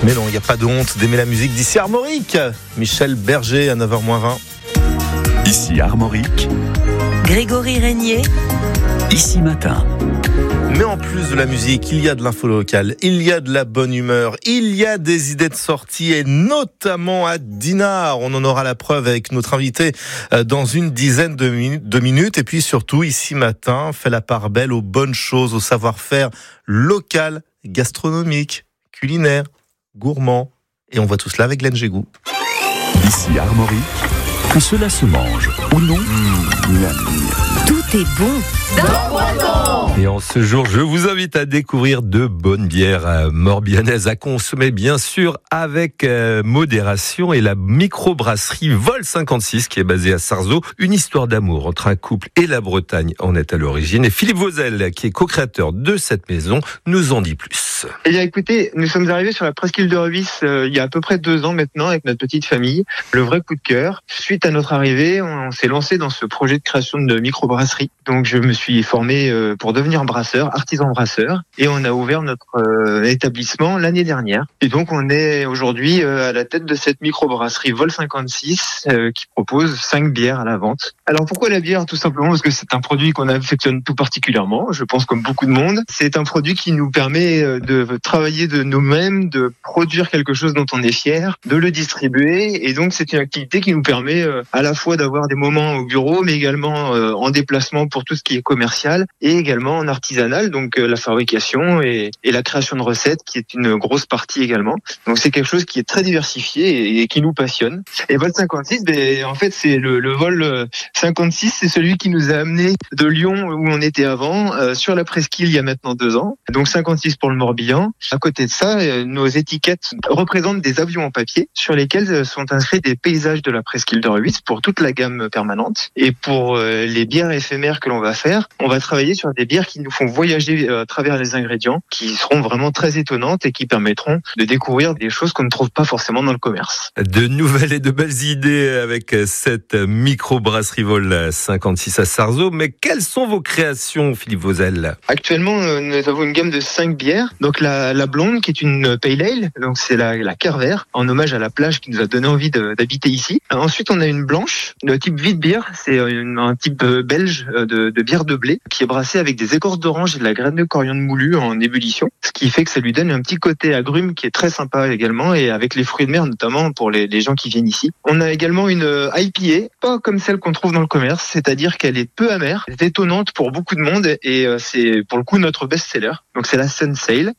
Mais non, il n'y a pas de honte d'aimer la musique d'ici Armorique. Michel Berger à 9h-20. Ici Armorique, Grégory Régnier, Ici Matin. Mais en plus de la musique, il y a de l'info locale, il y a de la bonne humeur, il y a des idées de sortie et notamment à Dinard. On en aura la preuve avec notre invité dans une dizaine de minutes. Et puis surtout, Ici Matin fait la part belle aux bonnes choses, au savoir-faire local, gastronomique, culinaire, gourmand. Et on voit tout cela avec Glenn Gégou. Ici Armorique, que cela se mange ou non, tout est bon. Et en ce jour, je vous invite à découvrir de bonnes bières morbihanaises à consommer, bien sûr, avec modération. Et la microbrasserie Vol 56, qui est basée à Sarzeau, une histoire d'amour entre un couple et la Bretagne en est à l'origine. Et Philippe Vauzel, qui est co-créateur de cette maison, nous en dit plus. Eh bien, écoutez, nous sommes arrivés sur la presqu'île de Rhuys il y a à peu près 2 ans maintenant avec notre petite famille. Le vrai coup de cœur. Suite à notre arrivée, on s'est lancé dans ce projet de création de microbrasserie. Donc, je me suis formé pour devenir brasseur, artisan brasseur, et on a ouvert notre établissement l'année dernière. Et donc, on est aujourd'hui à la tête de cette microbrasserie Vol 56 qui propose 5 bières à la vente. Alors, pourquoi la bière? Tout simplement parce que c'est un produit qu'on affectionne tout particulièrement. Je pense comme beaucoup de monde. C'est un produit qui nous permet de travailler de nous-mêmes, de produire quelque chose dont on est fier, de le distribuer. Et donc, c'est une activité qui nous permet à la fois d'avoir des moments au bureau, mais également en déplacement pour tout ce qui est commercial, et également en artisanal, donc la fabrication et la création de recettes, qui est une grosse partie également. Donc, c'est quelque chose qui est très diversifié et qui nous passionne. Et Vol 56, en fait, c'est le vol 56, c'est celui qui nous a amené de Lyon, où on était avant, sur la presqu'île il y a maintenant 2 ans. Donc 56 pour le Morbihan. À côté de ça, nos étiquettes représentent des avions en papier sur lesquels sont inscrits des paysages de la presqu'île de Rhuys pour toute la gamme permanente. Et pour les bières éphémères que l'on va faire, on va travailler sur des bières qui nous font voyager à travers les ingrédients, qui seront vraiment très étonnantes et qui permettront de découvrir des choses qu'on ne trouve pas forcément dans le commerce. De nouvelles et de belles idées avec cette microbrasserie Vol 56 à Sarzeau. Mais quelles sont vos créations, Philippe Vauzel? Actuellement, nous avons une gamme de 5 bières. Donc la blonde, qui est une pale ale, donc c'est la Kerver, en hommage à la plage qui nous a donné envie d'habiter ici. Ensuite, on a une blanche, de type Witbier, c'est un type belge de bière de blé, qui est brassée avec des écorces d'orange et de la graine de coriandre moulue en ébullition, ce qui fait que ça lui donne un petit côté agrume qui est très sympa également, et avec les fruits de mer notamment pour les gens qui viennent ici. On a également une IPA, pas comme celle qu'on trouve dans le commerce, c'est-à-dire qu'elle est peu amère, elle est étonnante pour beaucoup de monde, et c'est pour le coup notre best-seller. Donc c'est la Sun Sail.